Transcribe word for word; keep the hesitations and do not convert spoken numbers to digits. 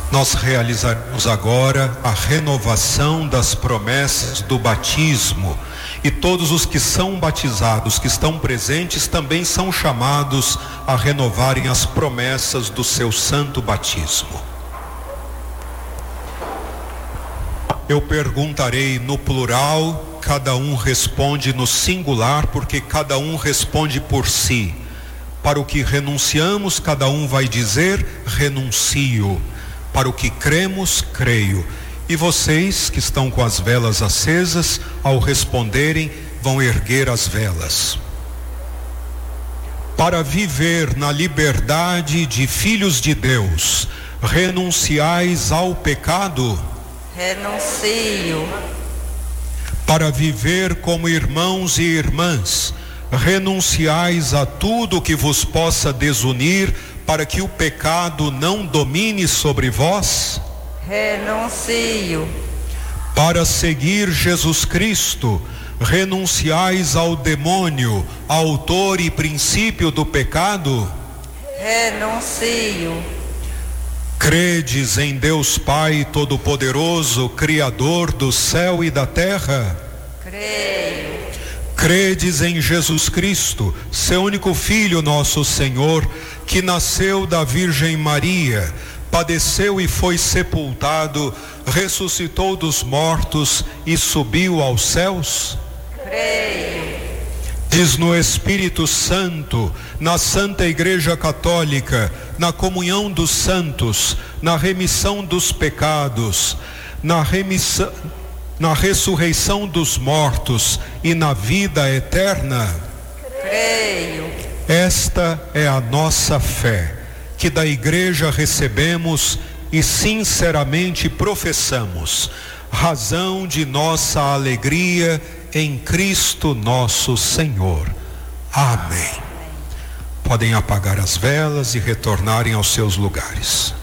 Nós realizaremos agora a renovação das promessas do batismo. E todos os que são batizados, que estão presentes, também são chamados a renovarem as promessas do seu santo batismo. Eu perguntarei no plural, cada um responde no singular, porque cada um responde por si. Para o que renunciamos, cada um vai dizer: renuncio. Para o que cremos, creio. E vocês que estão com as velas acesas, ao responderem, vão erguer as velas. Para viver na liberdade de filhos de Deus, renunciais ao pecado? Renuncio. Para viver como irmãos e irmãs, renunciais a tudo que vos possa desunir, para que o pecado não domine sobre vós? Renuncio. Para seguir Jesus Cristo, renunciais ao demônio, autor e princípio do pecado? Renuncio. Credes em Deus Pai Todo-Poderoso, Criador do céu e da terra? Creio. Credes em Jesus Cristo, seu único Filho, nosso Senhor, que nasceu da Virgem Maria, padeceu e foi sepultado, ressuscitou dos mortos e subiu aos céus? Creio. Diz no Espírito Santo, na Santa Igreja Católica, na comunhão dos santos, na remissão dos pecados, na remissão, na ressurreição dos mortos e na vida eterna? Creio. Esta é a nossa fé, que da Igreja recebemos e sinceramente professamos, razão de nossa alegria em Cristo nosso Senhor. Amém. Podem apagar as velas e retornarem aos seus lugares.